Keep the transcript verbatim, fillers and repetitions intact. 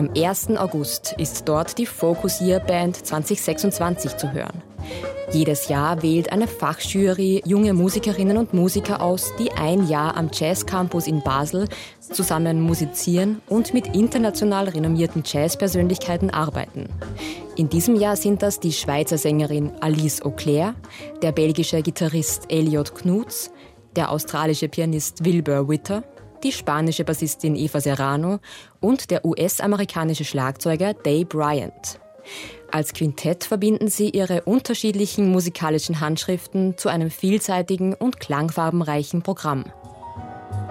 Am ersten August ist dort die Focus Year Band zwanzig sechsundzwanzig zu hören. Jedes Jahr wählt eine Fachjury junge Musikerinnen und Musiker aus, die ein Jahr am Jazz Campus in Basel zusammen musizieren und mit international renommierten Jazzpersönlichkeiten arbeiten. In diesem Jahr sind das die Schweizer Sängerin Alice Auclair, der belgische Gitarrist Elliot Knudts, der australische Pianist Wilbur Witter, die spanische Bassistin Eva Serrano und der U S-amerikanische Schlagzeuger Dave Bryant. Als Quintett verbinden sie ihre unterschiedlichen musikalischen Handschriften zu einem vielseitigen und klangfarbenreichen Programm.